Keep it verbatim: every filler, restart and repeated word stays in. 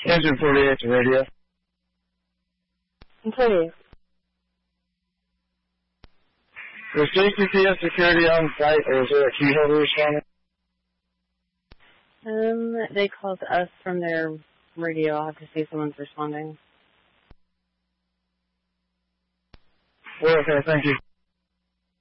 Engine forty-eight to radio. Continue. Was J C P S security on site, or is there a key holder responding? Um, they called us from their radio. I'll have to see if someone's responding. Well, okay, thank you.